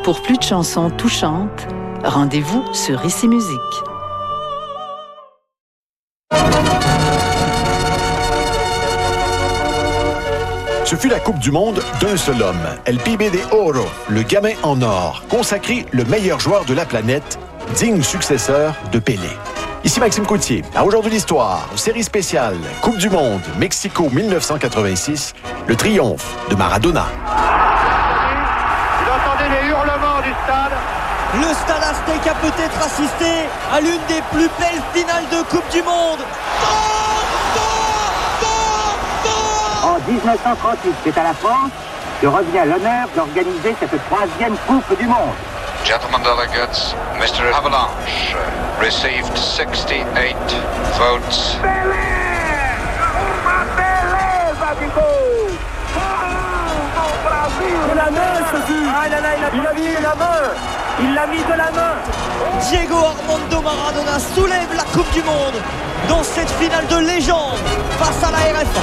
Pour plus de chansons touchantes, rendez-vous sur Ici Musique. Ce fut la Coupe du Monde d'un seul homme, El Pibe de Oro, le gamin en or, consacré le meilleur joueur de la planète, digne successeur de Pelé. Ici Maxime Coutier. À Aujourd'hui l'Histoire, série spéciale Coupe du Monde, Mexico 1986, le triomphe de Maradona. Vous entendez les hurlements du stade. Le Stade Aztec a peut-être assisté à l'une des plus belles finales de Coupe du Monde. En 1938, c'est à la France que revient l'honneur d'organiser cette troisième Coupe du Monde. Gentlemen delegates, Mr. Avalanche received 68 votes. De la main, ce but. Ah là là, il a mis la main. Il l'a mis de la main. Diego Armando Maradona soulève la Coupe du Monde dans cette finale de légende face à la RFA.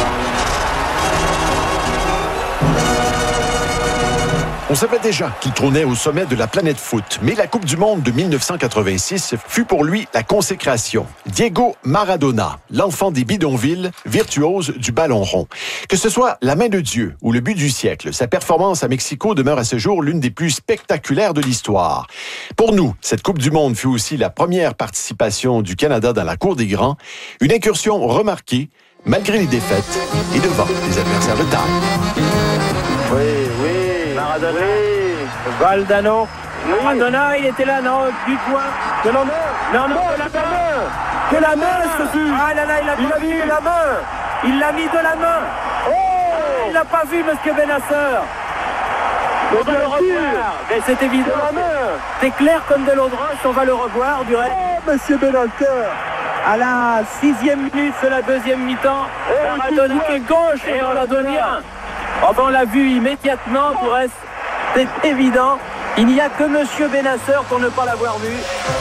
On savait déjà qu'il trônait au sommet de la planète foot, mais la Coupe du Monde de 1986 fut pour lui la consécration. Diego Maradona, l'enfant des bidonvilles, virtuose du ballon rond. Que ce soit la main de Dieu ou le but du siècle, sa performance à Mexico demeure à ce jour l'une des plus spectaculaires de l'histoire. Pour nous, cette Coupe du Monde fut aussi la première participation du Canada dans la cour des grands, une incursion remarquée, malgré les défaites et devant les adversaires de taille. Oui. Maradona. Valdano. Maradona, il était là, non, du point. De la main. Non, que la main, ce fut. Ah là là, il a mis de la main. Il l'a mis de la main. Oh, il n'a pas vu, monsieur Bennacer. On va le revoir. Mais c'est évident. C'est clair comme de l'eau de roche, on va le revoir du reste. Oh, monsieur Bennacer. À la 6e minute de la deuxième mi-temps, Maradona qui est gauche et on l'a donné un. On l'a vu immédiatement, du reste, c'est évident. Il n'y a que monsieur Bennacer pour ne pas l'avoir vu.